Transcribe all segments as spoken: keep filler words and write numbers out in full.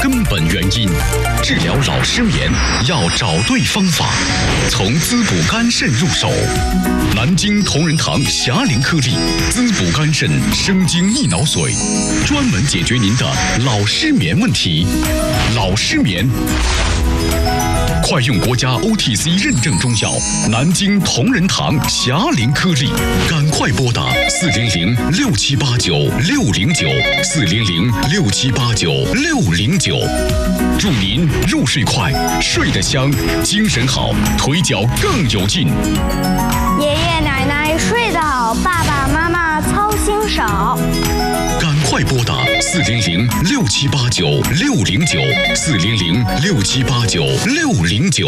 根本原因。治疗老失眠要找对方法，从滋补肝肾入手。南京同仁堂霞龄颗粒滋补肝肾生津益脑髓，专门解决您的老失眠问题。老失眠，快用国家 O T C 认证中药南京同仁堂霞龄颗粒，赶快拨打四零零六七八九六零九四零零六七八九六零九，祝您入睡快，睡得香，精神好，腿脚更有劲。 爷爷奶奶睡得好，爸爸妈妈操心少。 赶快拨打四零零六七八九六零九四零零六七八九六零九。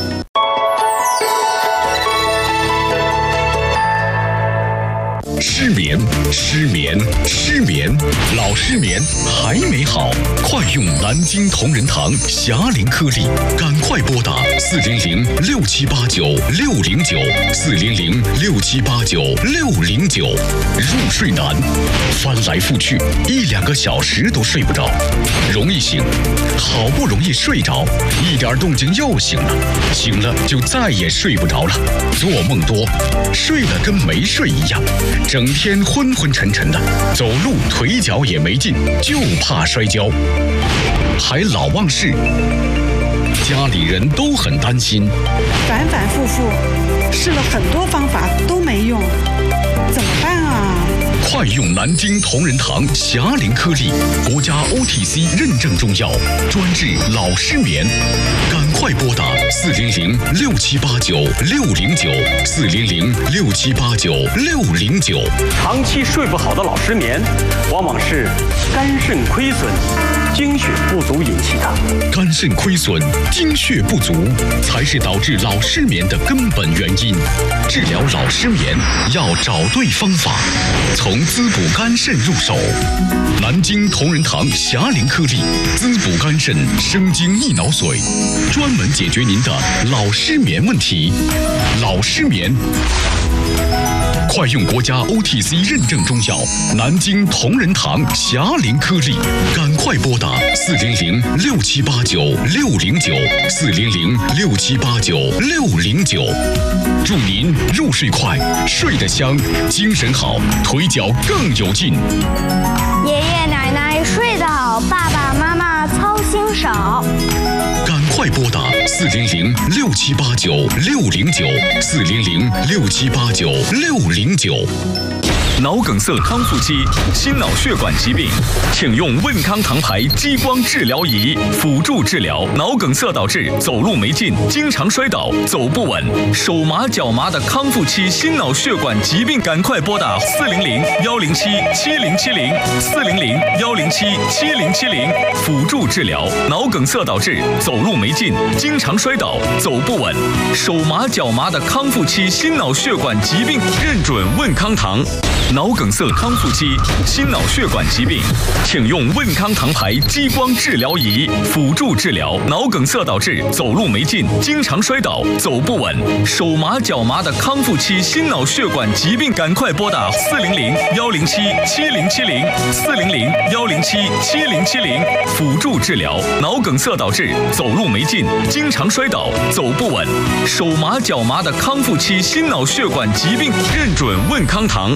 失眠，失眠，失眠，老失眠还没好，快用南京同仁堂霞龄颗粒，赶快拨打四零零六七八九六零九四零零六七八九六零九。入睡难，翻来覆去一两个小时都睡不着，容易醒，好不容易睡着，一点动静又醒了，醒了就再也睡不着了，做梦多，睡了跟没睡一样，整天昏昏沉沉的，走路腿脚也没劲，就怕摔跤，还老忘事，家里人都很担心， 反反复复试了很多方法都没用，怎么办啊？ 快用南京同仁堂霞龄颗粒，国家 O T C 认证中药，专治老失眠。赶快拨打四零零六七八九六零九四零零六七八九六零九。 长期睡不好的老失眠，往往是肝肾亏损、精血不足引起的。 肝肾亏损、精血不足，才是导致老失眠的根本原因。治疗老失眠要找对方法，从滋补肝肾入手。南京同仁堂霞龄颗粒滋补肝肾生津益脑髓，专门解决您的老失眠问题。老失眠，快用国家 O T C 认证中药南京同仁堂霞龄颗粒，赶快拨打四零零六七八九六零九四零零六七八九六零九。祝您入睡快，睡得香，精神好，腿脚更有劲。 爷爷奶奶睡得好，爸爸妈妈操心少。 赶快拨打四零零六七八九六零九四零零六七八九六零九。 脑梗塞康复期、心脑血管疾病，请用问康堂牌激光治疗仪辅助治疗。脑梗塞导致走路没劲、经常摔倒、走不稳、手麻脚麻的康复期心脑血管疾病，赶快拨打四零零幺零七七零七零四零零幺零七七零七零辅助治疗。脑梗塞导致走路没劲、经常摔倒、走不稳、手麻脚麻的康复期心脑血管疾病，认准问康堂。脑梗塞康复期、心脑血管疾病，请用问康堂牌激光治疗仪辅助治疗。脑梗塞导致走路没劲、经常摔倒、走不稳、手麻脚麻的康复期心脑血管疾病，赶快拨打四零零幺零七七零七零四零零幺零七七零七零辅助治疗。脑梗塞导致走路没劲、经常摔倒、走不稳、手麻脚麻的康复期心脑血管疾病，认准问康堂。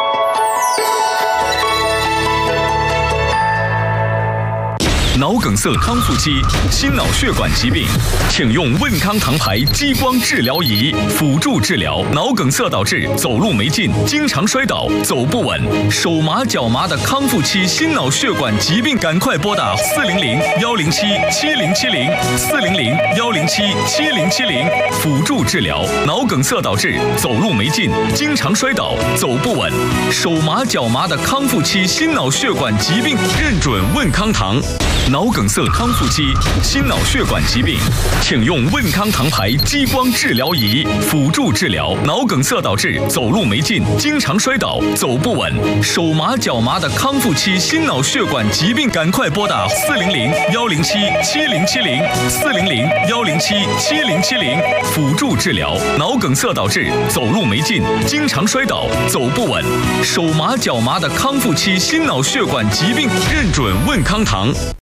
脑梗塞康复期、心脑血管疾病，请用问康堂牌激光治疗仪辅助治疗。脑梗塞导致走路没劲、经常摔倒、走不稳、手麻脚麻的康复期心脑血管疾病，赶快拨打四零零幺零七七零七零四零零幺零七七零七零辅助治疗。脑梗塞导致走路没劲、经常摔倒、走不稳、手麻脚麻的康复期心脑血管疾病，认准问康堂。脑梗塞康复期、心脑血管疾病，请用问康堂牌激光治疗仪辅助治疗。脑梗塞导致走路没劲、经常摔倒、走不稳、手麻脚麻的康复期心脑血管疾病，赶快拨打四零零幺零七七零七零四零零幺零七七零七零辅助治疗。脑梗塞导致走路没劲、经常摔倒、走不稳、手麻脚麻的康复期心脑血管疾病，认准问康堂。